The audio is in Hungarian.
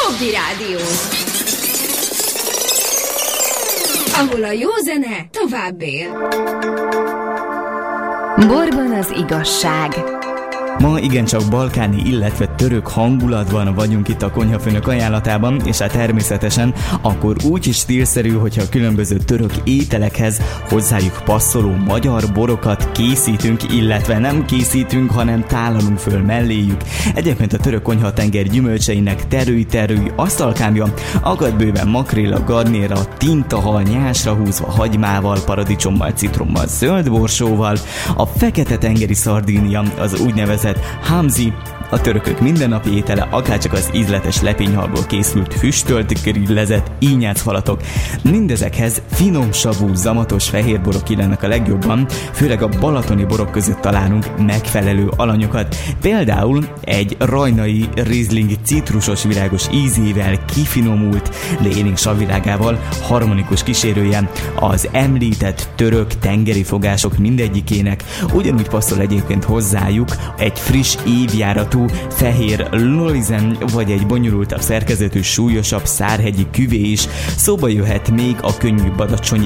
Hobby Rádió, ahol a jó zene tovább él. Borban az igazság. Ma igencsak balkáni, illetve török hangulatban vagyunk itt a Konyhafőnök ajánlatában, és hát természetesen akkor úgy is stílszerű, hogyha a különböző török ételekhez hozzájuk passzoló magyar borokat készítünk, illetve nem készítünk, hanem tálalunk föl melléjük. Egyébként a török konyhatenger gyümölcseinek terői asztalkámja akad bőven makréla, garnéra, tintahal, nyásra húzva, hagymával, paradicsommal, citrommal, zöldborsóval, a fekete tengeri szardínia, az úgynevezett hamzi, a törökök mindennapi étele, akárcsak az ízletes lepényhalból készült füstölt, grillezett ínyáchalatok. Mindezekhez finomsavú, zamatos fehérborok ilyenek a legjobban, főleg a balatoni borok között találunk megfelelő alanyokat. Például egy rajnai Riesling citrusos virágos ízével, kifinomult, de élénk savvirágával harmonikus kísérője az említett török tengeri fogások mindegyikének. Ugyanúgy passzol egyébként hozzájuk egy friss évjáratú fehér lolizen, vagy egy bonyolultabb szerkezetű, súlyosabb szárhegyi küvé is. Szóba jöhet még a könnyű badacsonyi